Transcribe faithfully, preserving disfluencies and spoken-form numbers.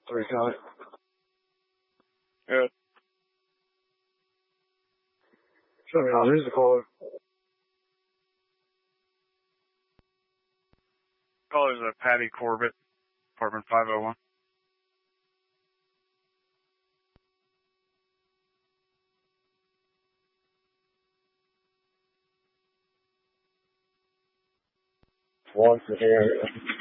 Three County. Yeah. Show me how. Who's the caller? Caller's a Patty Corbett, apartment five oh one. Once again.